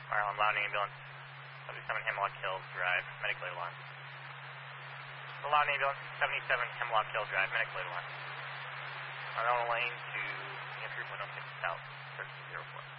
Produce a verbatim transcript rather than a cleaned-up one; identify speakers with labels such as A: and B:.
A: Ireland, Loud Ambulance, seventy-seven Hemlock Hills Drive, medic lead line. The Loud Ambulance, seventy-seven Hemlock Hills Drive, medic lead line. I'm on a lane to entry window six south, thirteen zero four.